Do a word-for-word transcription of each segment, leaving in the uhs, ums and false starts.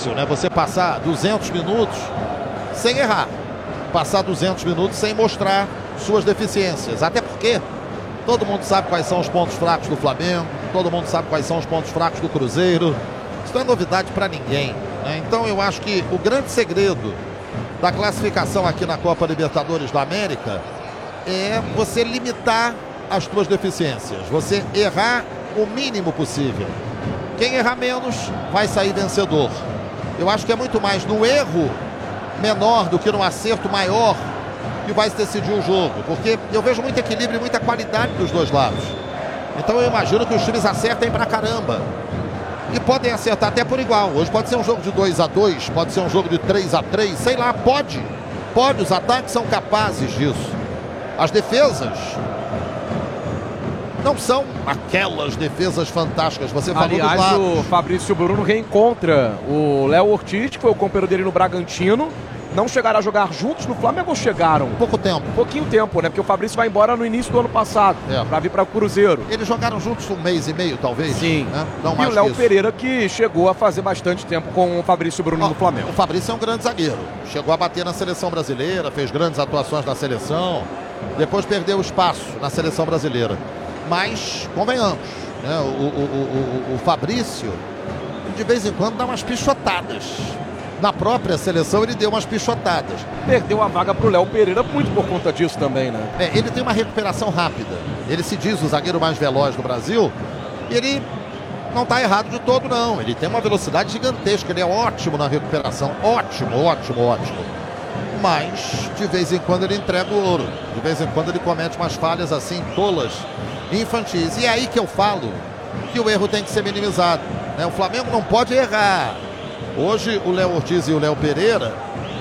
difícil, né? Você passar duzentos minutos sem errar. Passar duzentos minutos sem mostrar suas deficiências. Até porque todo mundo sabe quais são os pontos fracos do Flamengo. Todo mundo sabe quais são os pontos fracos do Cruzeiro. Isso não é novidade para ninguém, né? Então eu acho que o grande segredo da classificação aqui na Copa Libertadores da América é você limitar as suas deficiências. Você errar o mínimo possível. Quem errar menos vai sair vencedor. Eu acho que é muito mais no erro menor do que no acerto maior que vai decidir o jogo. Porque eu vejo muito equilíbrio e muita qualidade dos dois lados. Então eu imagino que os times acertem pra caramba. E podem acertar até por igual. Hoje pode ser um jogo de dois a dois, pode ser um jogo de três a três, sei lá, pode. Pode, os ataques são capazes disso. As defesas não são aquelas defesas fantásticas. Você falou Aliás, dos lados. o Fabrício Bruno reencontra o Léo Ortiz, que foi o companheiro dele no Bragantino. Não chegaram a jogar juntos no Flamengo ou chegaram? Pouco tempo. Pouquinho tempo, né? Porque o Fabrício vai embora no início do ano passado, é. pra vir para o Cruzeiro. Eles jogaram juntos um mês e meio, talvez? Sim. Né? Não e mais o Léo isso. Pereira, que chegou a fazer bastante tempo com o Fabrício Bruno Ó, no Flamengo. O Fabrício é um grande zagueiro. Chegou a bater na seleção brasileira, fez grandes atuações na seleção. Depois perdeu espaço na seleção brasileira. Mas, convenhamos, né? o, o, o, o, o Fabrício, de vez em quando, dá umas pichotadas. Na própria seleção ele deu umas pichotadas. Perdeu a vaga pro Léo Pereira muito por conta disso também, né? É, ele tem uma recuperação rápida. Ele se diz o zagueiro mais veloz do Brasil. E ele não está errado de todo, não. Ele tem uma velocidade gigantesca. Ele é ótimo na recuperação. Ótimo, ótimo, ótimo. Mas, de vez em quando, ele entrega o ouro. De vez em quando, ele comete umas falhas assim, tolas, infantis. E é aí que eu falo que o erro tem que ser minimizado, né? O Flamengo não pode errar. Hoje o Léo Ortiz e o Léo Pereira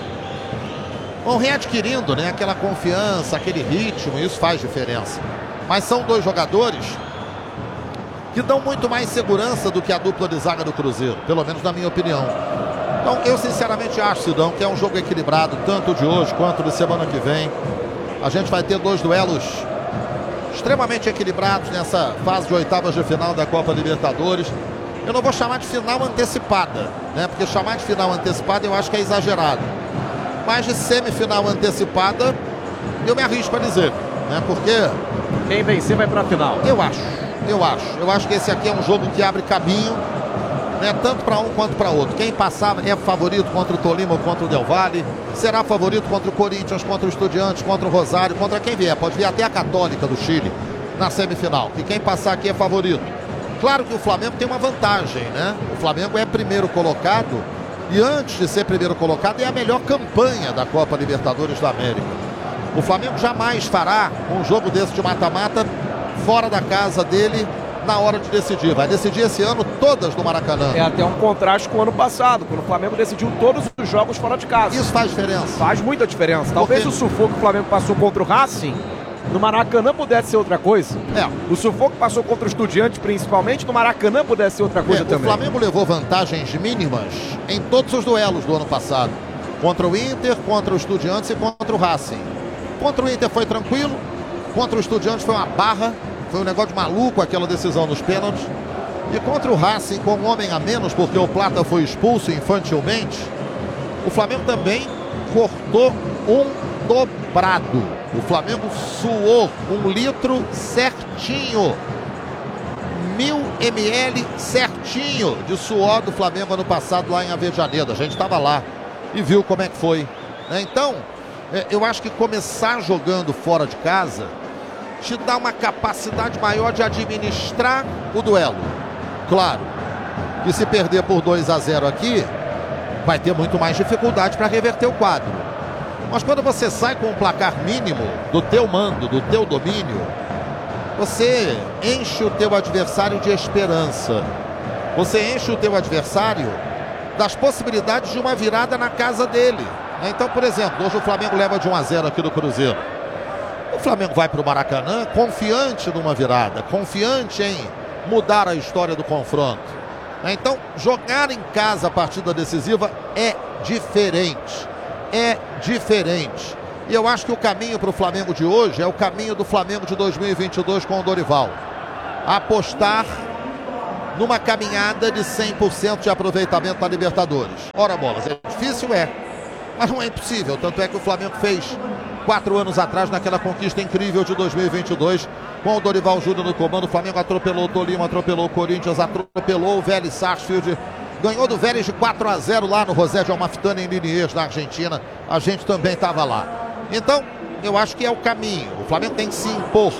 vão readquirindo, né, aquela confiança, aquele ritmo, e isso faz diferença. Mas são dois jogadores que dão muito mais segurança do que a dupla de zaga do Cruzeiro, pelo menos na minha opinião. Então eu sinceramente acho, Sidão, que é um jogo equilibrado, tanto de hoje quanto de semana que vem. A gente vai ter dois duelos extremamente equilibrados nessa fase de oitavas de final da Copa Libertadores. Eu não vou chamar de final antecipada, né? Porque chamar de final antecipada eu acho que é exagerado. Mas de semifinal antecipada, eu me arrisco a dizer, né? Porque quem vencer vai pra final. Eu acho, eu acho. Eu acho que esse aqui é um jogo que abre caminho, né? Tanto para um quanto para outro. Quem passar é favorito contra o Tolima ou contra o Del Valle. Será favorito contra o Corinthians, contra o Estudiantes, contra o Rosário, contra quem vier. Pode vir até a Católica do Chile na semifinal. E quem passar aqui é favorito. Claro que o Flamengo tem uma vantagem, né? O Flamengo é primeiro colocado e antes de ser primeiro colocado é a melhor campanha da Copa Libertadores da América. O Flamengo jamais fará um jogo desse de mata-mata fora da casa dele na hora de decidir. Vai decidir esse ano todas no Maracanã. É até um contraste com o ano passado, quando o Flamengo decidiu todos os jogos fora de casa. Isso faz diferença. Faz muita diferença. Talvez Porque... o sufoco que o Flamengo passou contra o Racing no Maracanã pudesse ser outra coisa. É. O sufoco passou contra o Estudiante, principalmente, no Maracanã pudesse ser outra coisa é, também. O Flamengo levou vantagens mínimas em todos os duelos do ano passado. Contra o Inter, contra o Estudiantes e contra o Racing. Contra o Inter foi tranquilo, contra o Estudiantes foi uma barra, foi um negócio de maluco aquela decisão nos pênaltis. E contra o Racing, com um homem a menos, porque o Plata foi expulso infantilmente, o Flamengo também cortou um dobrado. O Flamengo suou um litro certinho. Mil mililitros certinho de suor do Flamengo ano passado lá em Avejaneda. A gente estava lá e viu como é que foi, né? Então, eu acho que começar jogando fora de casa te dá uma capacidade maior de administrar o duelo. Claro que se perder por dois a zero aqui, vai ter muito mais dificuldade para reverter o quadro. Mas quando você sai com um placar mínimo do teu mando, do teu domínio, você enche o teu adversário de esperança. Você enche o teu adversário das possibilidades de uma virada na casa dele. Então, por exemplo, hoje o Flamengo leva de um a zero aqui do Cruzeiro. O Flamengo vai para o Maracanã confiante numa virada, confiante em mudar a história do confronto. Então, jogar em casa a partida decisiva é diferente. É diferente. E eu acho que o caminho para o Flamengo de hoje é o caminho do Flamengo de dois mil e vinte e dois com o Dorival. Apostar numa caminhada de cem por cento de aproveitamento na Libertadores. Ora bolas, é difícil, é, mas não é impossível. Tanto é que o Flamengo fez quatro anos atrás naquela conquista incrível de dois mil e vinte e dois, com o Dorival Júnior no comando. O Flamengo atropelou o Tolima, atropelou o Corinthians, atropelou o Vélez Sarsfield, ganhou do Vélez de quatro a zero lá no José de Amalfitani em Liniers, na Argentina. A gente também estava lá. Então, eu acho que é o caminho. O Flamengo tem que se impor.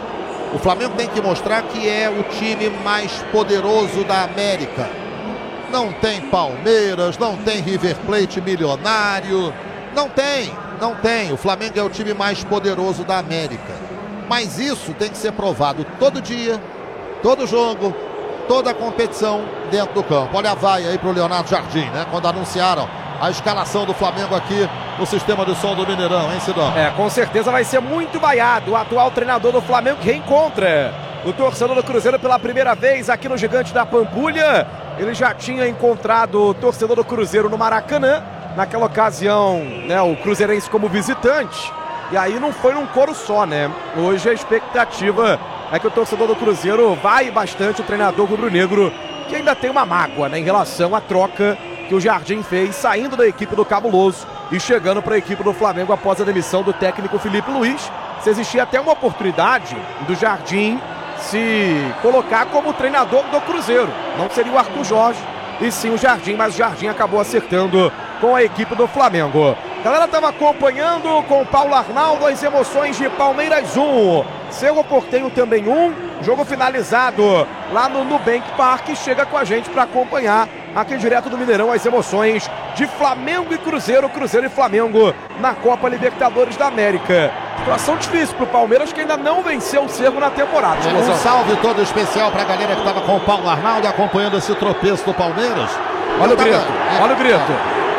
O Flamengo tem que mostrar que é o time mais poderoso da América. Não tem Palmeiras, não tem River Plate milionário. Não tem, não tem. O Flamengo é o time mais poderoso da América. Mas isso tem que ser provado todo dia, todo jogo, toda a competição dentro do campo. Olha a vaia aí pro Leonardo Jardim, né? Quando anunciaram a escalação do Flamengo aqui no sistema de som do Mineirão, hein, Sidão? É, com certeza vai ser muito vaiado. O atual treinador do Flamengo reencontra o torcedor do Cruzeiro pela primeira vez aqui no Gigante da Pampulha. Ele já tinha encontrado o torcedor do Cruzeiro no Maracanã. Naquela ocasião, né, o cruzeirense como visitante. E aí não foi num coro só, né? Hoje a expectativa é que o torcedor do Cruzeiro vai bastante o treinador rubro-negro, que ainda tem uma mágoa, né, em relação à troca que o Jardim fez, saindo da equipe do Cabuloso e chegando para a equipe do Flamengo após a demissão do técnico Felipe Luiz. Se existia até uma oportunidade do Jardim se colocar como treinador do Cruzeiro. Não seria o Arthur Jorge, e sim o Jardim, mas o Jardim acabou acertando com a equipe do Flamengo. A galera estava acompanhando com o Paulo Arnaldo as emoções de Palmeiras um, Cerro Porteño também um, jogo finalizado lá no Nubank Park. Chega com a gente para acompanhar aqui direto do Mineirão as emoções de Flamengo e Cruzeiro, Cruzeiro e Flamengo na Copa Libertadores da América. Situação difícil para o Palmeiras, que ainda não venceu o Cerro na temporada. É, um salve todo especial para a galera que estava com o Paulo Arnaldo acompanhando esse tropeço do Palmeiras. Olha o grito, olha o grito.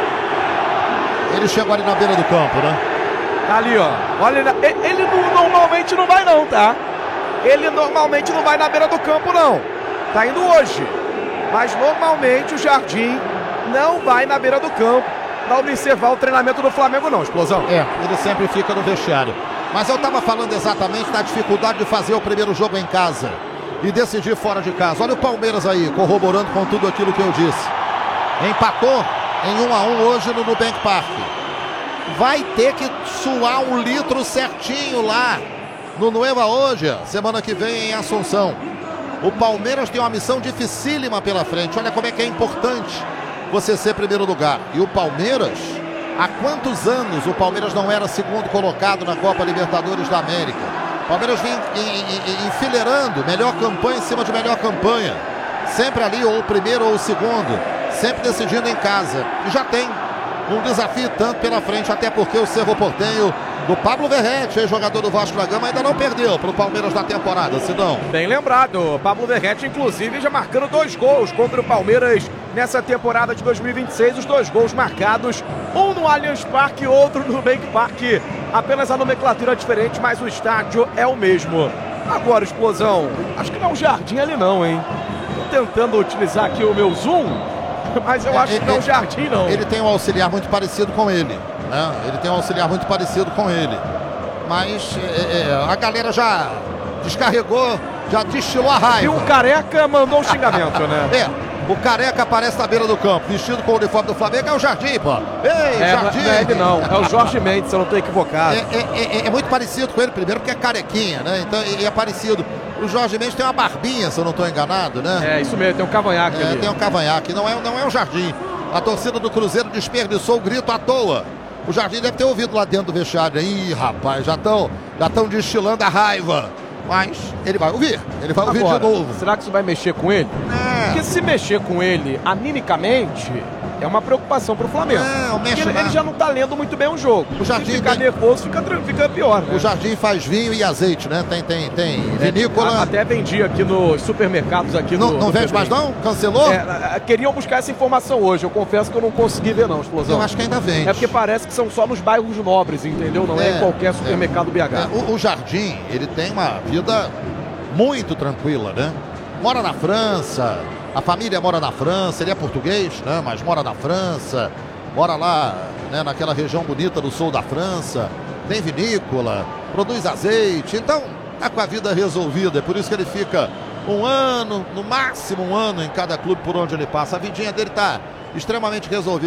Ele chegou ali na beira do campo, né? Tá ali, ó. Olha, ele, ele não, normalmente não vai não, tá? Ele normalmente não vai na beira do campo, não. Tá indo hoje. Mas normalmente o Jardim não vai na beira do campo para observar o treinamento do Flamengo, não, Explosão. É, ele sempre fica no vestiário. Mas eu tava falando exatamente da dificuldade de fazer o primeiro jogo em casa e decidir fora de casa. Olha o Palmeiras aí, corroborando com tudo aquilo que eu disse. Empatou em um a um hoje no Nubank Park. Vai ter que suar um litro certinho lá no Nueva hoje, semana que vem em Assunção. O Palmeiras tem uma missão dificílima pela frente. Olha como é que é importante você ser primeiro lugar. E o Palmeiras, há quantos anos o Palmeiras não era segundo colocado na Copa Libertadores da América? O Palmeiras vem enfileirando melhor campanha em cima de melhor campanha. Sempre ali, ou o primeiro ou o segundo. Sempre decidindo em casa. E já tem um desafio tanto pela frente, até porque o Cerro Porteño do Pablo Verrete, jogador do Vasco da Gama, ainda não perdeu para o Palmeiras na temporada, Sidão. Bem lembrado, Pablo Verrete, inclusive, já marcando dois gols contra o Palmeiras nessa temporada de dois mil e vinte e seis. Os dois gols marcados, um no Allianz Parque, outro no Nubank Park. Apenas a nomenclatura é diferente, mas o estádio é o mesmo. Agora, Explosão, acho que não é um Jardim ali não, hein? Tô tentando utilizar aqui o meu zoom, mas eu acho é, que não é um é, Jardim, não. Ele tem um auxiliar muito parecido com ele, né? Ele tem um auxiliar muito parecido com ele. Mas é, é, a galera já descarregou, já destilou a raiva. E o Careca mandou um xingamento, né? É. O Careca aparece na beira do campo, vestido com o uniforme do Flamengo. É o Jardim, pô. Ei, é, Jardim. Não é ele não, é o Jorge Mendes, se eu não estou equivocado. É, é, é, é muito parecido com ele, primeiro porque é carequinha, né? Então é, é parecido. O Jorge Mendes tem uma barbinha, se eu não estou enganado, né? É, isso mesmo, tem um cavanhaque é, ali. Tem um cavanhaque, não é, não é o Jardim. A torcida do Cruzeiro desperdiçou o grito à toa. O Jardim deve ter ouvido lá dentro do vestiário. Ih, rapaz, já estão já estão destilando a raiva. Mas ele vai ouvir, ele vai ouvir Agora, de novo. Será que isso vai mexer com ele? É. Porque se mexer com ele animicamente, é uma preocupação pro Flamengo. Não, mexe ele, lá. ele já não tá lendo muito bem o jogo. O Jardim se ficar tem... nervoso, fica, fica pior, né? O Jardim faz vinho e azeite, né? Tem, tem, tem vinícola. É, até vendi aqui nos supermercados aqui Não, no, não no vende mais não? Cancelou? É, queriam buscar essa informação hoje. Eu confesso que eu não consegui ver não, Explosão. Eu acho que ainda vende. É porque parece que são só nos bairros nobres, entendeu? Não é, é em qualquer supermercado é. B H. É, o, o Jardim, ele tem uma vida muito tranquila, né? Mora na França, a família mora na França, ele é português, né? Mas mora na França, mora lá, né? Naquela região bonita do sul da França, tem vinícola, produz azeite, então tá com a vida resolvida, é por isso que ele fica um ano, no máximo um ano em cada clube por onde ele passa. A vidinha dele está extremamente resolvida.